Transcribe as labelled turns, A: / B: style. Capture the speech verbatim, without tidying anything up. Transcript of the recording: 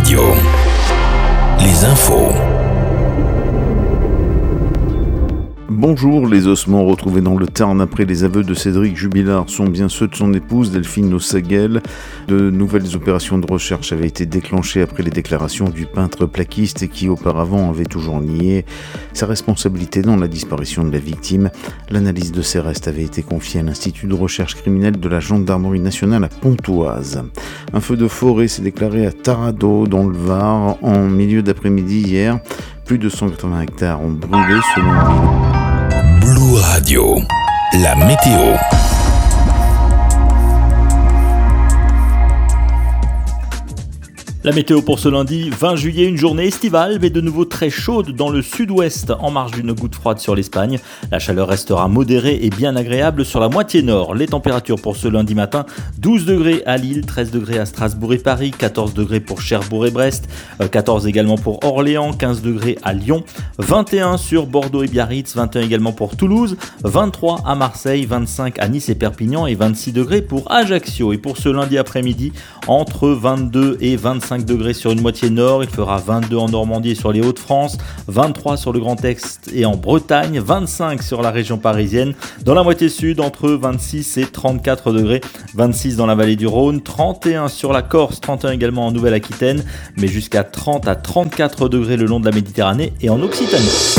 A: Radio. Les infos.
B: Bonjour, les ossements retrouvés dans le Tarn après les aveux de Cédric Jubilard sont bien ceux de son épouse Delphine Nossaguel. De nouvelles opérations de recherche avaient été déclenchées après les déclarations du peintre plaquiste qui auparavant avait toujours nié sa responsabilité dans la disparition de la victime. L'analyse de ses restes avait été confiée à l'Institut de recherche criminelle de la Gendarmerie nationale à Pontoise. Un feu de forêt s'est déclaré à Taradot dans le Var en milieu d'après-midi hier. Plus de cent quatre-vingts hectares ont brûlé selon
A: Blue Radio, la météo.
C: La météo pour ce lundi vingt juillet, une journée estivale mais de nouveau très chaude dans le sud-ouest en marge d'une goutte froide sur l'Espagne. La chaleur restera modérée et bien agréable sur la moitié nord. Les températures pour ce lundi matin, douze degrés à Lille, treize degrés à Strasbourg et Paris, quatorze degrés pour Cherbourg et Brest, quatorze également pour Orléans, quinze degrés à Lyon, vingt et un sur Bordeaux et Biarritz, vingt et un également pour Toulouse, vingt-trois à Marseille, vingt-cinq à Nice et Perpignan et vingt-six degrés pour Ajaccio. Et pour ce lundi après-midi, entre vingt-deux et vingt-cinq degrés sur une moitié nord, il fera vingt-deux en Normandie et sur les Hauts-de-France, vingt-trois sur le Grand Est et en Bretagne, vingt-cinq sur la région parisienne. Dans la moitié sud, entre vingt-six et trente-quatre degrés, vingt-six dans la vallée du Rhône, trente et un sur la Corse, trente et un également en Nouvelle-Aquitaine, mais jusqu'à trente à trente-quatre degrés le long de la Méditerranée et en Occitanie.